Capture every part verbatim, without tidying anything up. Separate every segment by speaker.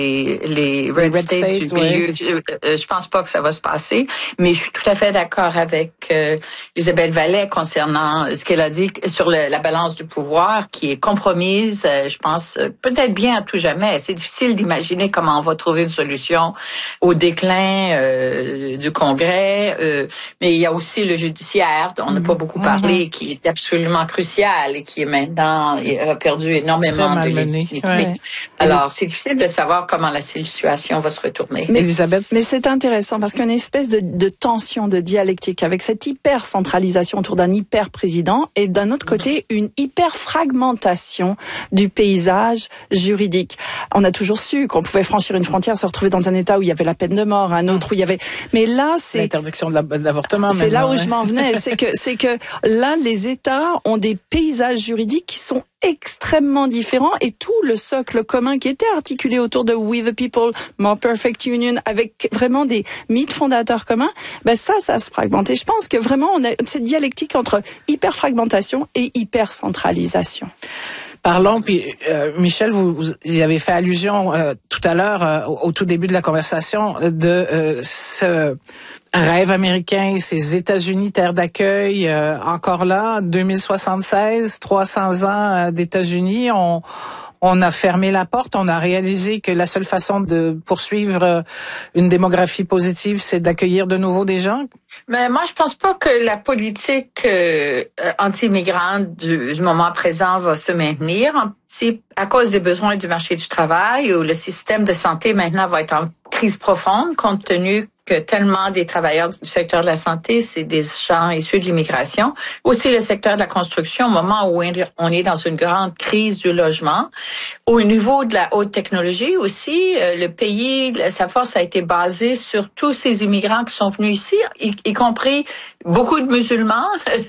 Speaker 1: les, les Red, Red States, States du milieu. Ouais. Je, je pense pas que ça va se passer, mais je suis tout à fait d'accord avec euh, Isabelle Vallet concernant ce qu'elle a dit sur le, la balance du pouvoir qui est compromise. Euh, je pense euh, peut-être bien à tout jamais. C'est difficile d'imaginer comment on va trouver une solution au déclin euh, du Congrès, euh, mais il y a aussi le judiciaire, on n'a mmh. pas beaucoup parlé, mmh. qui est absolument crucial et qui est maintenant a perdu énormément de légitimité. Ouais. Alors, c'est difficile de savoir comment la situation va se retourner.
Speaker 2: Mais, Elisabeth? Mais c'est intéressant parce qu'il y a une espèce de, de tension, de dialectique avec cette hyper-centralisation autour d'un hyper-président et d'un autre côté, une hyper-fragmentation du paysage juridique. On a toujours su qu'on pouvait franchir une frontière, se retrouver dans un État où il y avait la peine de mort, un autre où il y avait... Mais là, c'est...
Speaker 3: L'interdiction de, la, de l'avortement.
Speaker 2: C'est là où
Speaker 3: ouais.
Speaker 2: je m'en venais. C'est que, c'est que là, les États ont des paysages juridiques qui sont extrêmement différents et tout le socle commun qui était articulé autour de We the People, More Perfect Union, avec vraiment des mythes fondateurs communs, ben ça, ça se fragmente. Et je pense que vraiment, on a cette dialectique entre hyper-fragmentation et hyper-centralisation.
Speaker 3: Parlons, puis euh, Michel, vous, vous y avez fait allusion euh, tout à l'heure, euh, au, au tout début de la conversation, de euh, ce rêve américain, ces États-Unis, terre d'accueil, euh, encore là, deux mille soixante-seize, trois cents ans euh, d'États-Unis, on... On a fermé la porte, on a réalisé que la seule façon de poursuivre une démographie positive, c'est d'accueillir de nouveau des gens?
Speaker 1: Mais moi, je pense pas que la politique euh, anti-immigrante du, du moment présent va se maintenir. C'est à cause des besoins du marché du travail où le système de santé maintenant va être en crise profonde compte tenu que tellement des travailleurs du secteur de la santé, c'est des gens issus de l'immigration. Aussi le secteur de la construction, au moment où on est dans une grande crise du logement. Au niveau de la haute technologie aussi, le pays, sa force a été basée sur tous ces immigrants qui sont venus ici, y, y compris beaucoup de musulmans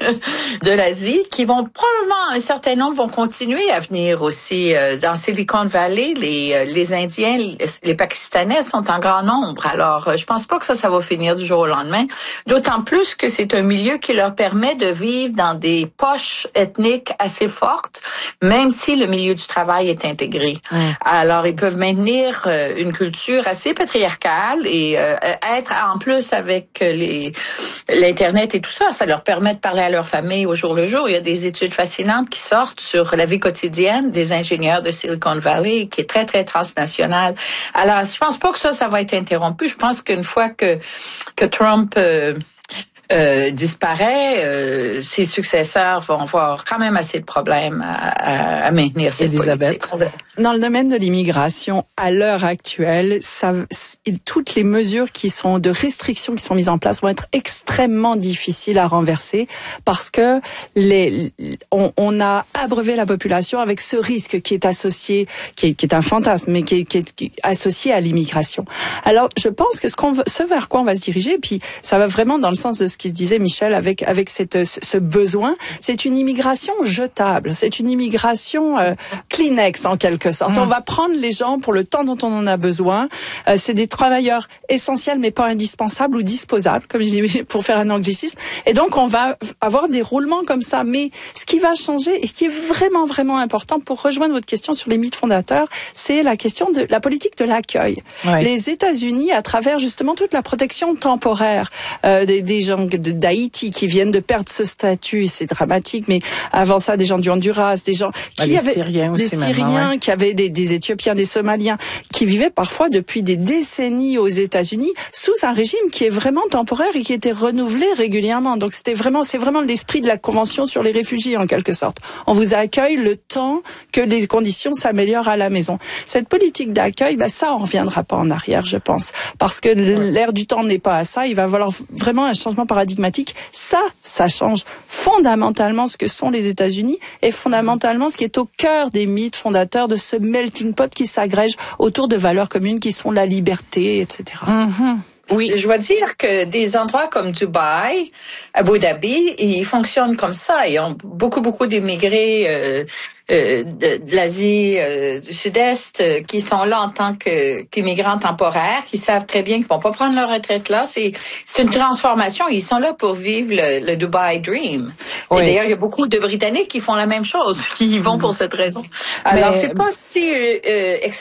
Speaker 1: de l'Asie, qui vont probablement, un certain nombre vont continuer à venir aussi. Dans Silicon Valley, les, les Indiens, les, les Pakistanais sont en grand nombre. Alors, je pense pas que ça, ça va finir du jour au lendemain. D'autant plus que c'est un milieu qui leur permet de vivre dans des poches ethniques assez fortes, même si le milieu du travail est intégré. Mmh. Alors, ils peuvent maintenir euh, une culture assez patriarcale et euh, être en plus avec les l'Internet et tout ça, ça leur permet de parler à leur famille au jour le jour. Il y a des études fascinantes qui sortent sur la vie quotidienne des ingénieurs de Silicon Valley, qui est très, très transnationale. Alors, je pense pas que ça, ça va être interrompu. Je pense qu'une fois que, que Trump euh, euh, disparaît, euh, ses successeurs vont avoir quand même assez de problèmes à, à, à maintenir cette
Speaker 3: Elisabeth.
Speaker 1: politique.
Speaker 2: Dans le domaine de l'immigration, à l'heure actuelle, ça, toutes les mesures qui sont de restrictions qui sont mises en place vont être extrêmement difficiles à renverser parce que les, on, on a abreuvé la population avec ce risque qui est associé, qui est, qui est un fantasme, mais qui est, qui est, qui est associé à l'immigration. Alors, je pense que ce, qu'on, ce vers quoi on va se diriger, puis ça va vraiment dans le sens de ce qui se disait Michel avec avec cette ce besoin, c'est une immigration jetable, c'est une immigration euh, Kleenex en quelque sorte. Mmh. On va prendre les gens pour le temps dont on en a besoin. Euh, c'est des travailleurs essentiels mais pas indispensables ou disposables, comme je dis pour faire un anglicisme. Et donc on va avoir des roulements comme ça. Mais ce qui va changer et qui est vraiment vraiment important pour rejoindre votre question sur les mythes fondateurs, c'est la question de la politique de l'accueil. Oui. Les États-Unis, à travers justement toute la protection temporaire euh, des, des gens d'Haïti qui viennent de perdre ce statut, c'est dramatique, mais avant ça, des gens du Honduras, des gens qui
Speaker 3: des
Speaker 2: avaient
Speaker 3: Syriens
Speaker 2: des
Speaker 3: aussi
Speaker 2: Syriens,
Speaker 3: ouais.
Speaker 2: qui avaient des, des Éthiopiens, des Somaliens, qui vivaient parfois depuis des décennies aux États-Unis sous un régime qui est vraiment temporaire et qui était renouvelé régulièrement. Donc c'était vraiment, c'est vraiment l'esprit de la Convention sur les réfugiés en quelque sorte. On vous accueille le temps que les conditions s'améliorent à la maison. Cette politique d'accueil, ben ça, on reviendra pas en arrière, je pense, parce que l'ère du temps n'est pas à ça. Il va falloir vraiment un changement paradigmatique. Ça, ça change fondamentalement ce que sont les États-Unis et fondamentalement ce qui est au cœur des mythes fondateurs de ce melting pot qui s'agrège autour de valeurs communes qui sont la liberté, et cetera.
Speaker 1: Mm-hmm. Oui, je dois dire que des endroits comme Dubaï, Abu Dhabi, ils fonctionnent comme ça. Ils ont beaucoup, beaucoup d'immigrés euh, euh, de, de l'Asie euh, du Sud-Est euh, qui sont là en tant que, qu'immigrants temporaires, qui savent très bien qu'ils vont pas prendre leur retraite là. C'est, c'est une transformation. Ils sont là pour vivre le, le Dubai Dream. Oui. Et d'ailleurs, il y a beaucoup de Britanniques qui font la même chose, qui y vont pour cette raison. Alors, Mais... c'est pas si euh,